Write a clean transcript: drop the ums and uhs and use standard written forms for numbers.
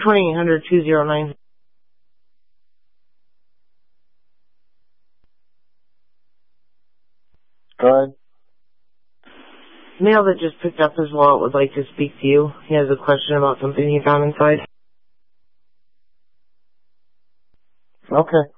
2800-209. Go ahead. Male that just picked up his wallet would like to speak to you. He has a question about something he found inside. Okay.